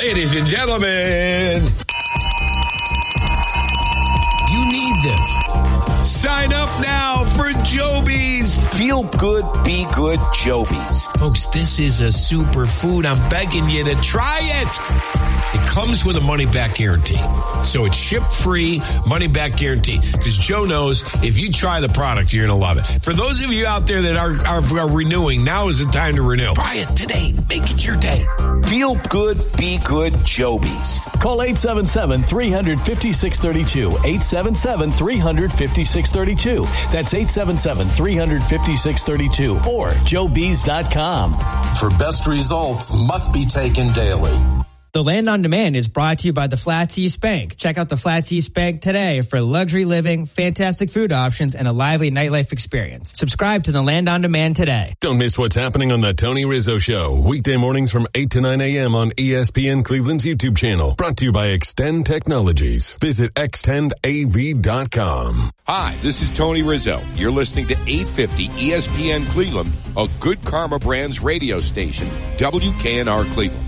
Ladies and gentlemen, you need this. Sign up now for Joby's. Feel good, be good, Joby's. Folks, this is a superfood. I'm begging you to try it. It comes with a money-back guarantee. So it's ship-free, money-back guarantee. Because Joe knows if you try the product, you're going to love it. For those of you out there that are renewing, now is the time to renew. Try it today. Make it your day. Feel good, be good, Joby's. Call 877-350-632. 877-350-632. That's 877-350-632 or joebees.com. For best results must be taken daily. The Land on Demand is brought to you by the Flats East Bank. Check out the Flats East Bank today for luxury living, fantastic food options, and a lively nightlife experience. Subscribe to the Land on Demand today. Don't miss what's happening on the Tony Rizzo Show. Weekday mornings from 8 to 9 a.m. on ESPN Cleveland's YouTube channel. Brought to you by Extend Technologies. Visit extendav.com. Hi, this is Tony Rizzo. You're listening to 850 ESPN Cleveland, a Good Karma Brands radio station, WKNR Cleveland.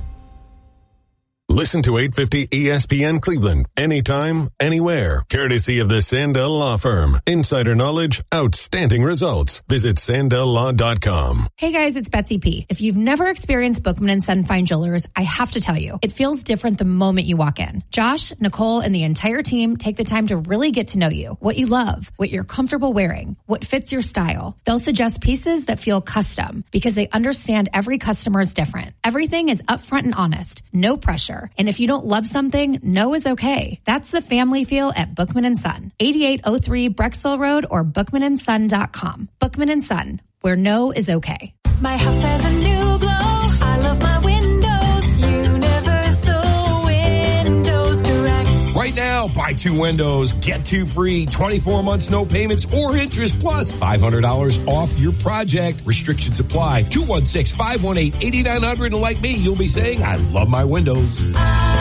Listen to 850 ESPN Cleveland anytime, anywhere. Courtesy of the Sandell Law Firm. Insider knowledge, outstanding results. Visit sandelllaw.com. Hey guys, it's Betsy P. If you've never experienced Bookman & Son Fine Jewelers, I have to tell you, it feels different the moment you walk in. Josh, Nicole, and the entire team take the time to really get to know you, what you love, what you're comfortable wearing, what fits your style. They'll suggest pieces that feel custom because they understand every customer is different. Everything is upfront and honest, no pressure. And if you don't love something, no is okay. That's the family feel at Bookman & Son. 8803 Brexville Road or bookmanandson.com. Bookman & Son, where no is okay. My house has a new glow. I love my windows. Universal Windows Direct. Right now, buy 2 windows, get 2 free, 24 months, no payments or interest, plus $500 off your project. Restrictions apply. 216-518-8900. And like me, you'll be saying, I love my windows.